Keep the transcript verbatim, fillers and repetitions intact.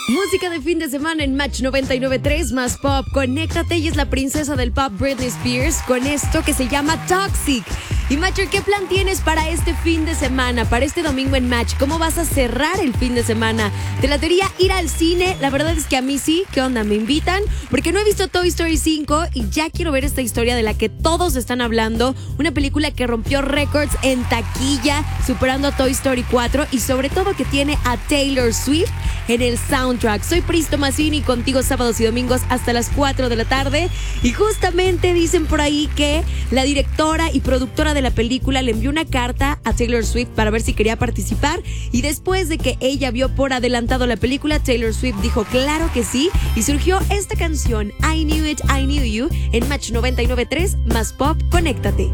Música de fin de semana en Match noventa y nueve punto tres más pop. Conéctate, y es la princesa del pop Britney Spears con esto que se llama Toxic. Y Matcher, ¿qué plan tienes para este fin de semana, para este domingo en Match? ¿Cómo vas a cerrar el fin de semana? ¿Te latería ir al cine? La verdad es que a mí sí. ¿Qué onda? ¿Me invitan? Porque no he visto Toy Story cinco y ya quiero ver esta historia de la que todos están hablando. Una película que rompió récords en taquilla, superando a Toy Story cuatro, y sobre todo que tiene a Taylor Swift en el soundtrack. Soy Pris Tomasini, contigo sábados y domingos hasta las cuatro de la tarde. Y justamente dicen por ahí que la directora y productora de la película le envió una carta a Taylor Swift para ver si quería participar, y después de que ella vio por adelantado la película, Taylor Swift dijo claro que sí, y surgió esta canción I Knew It, I Knew You en Match noventa y nueve punto tres más pop. Conéctate.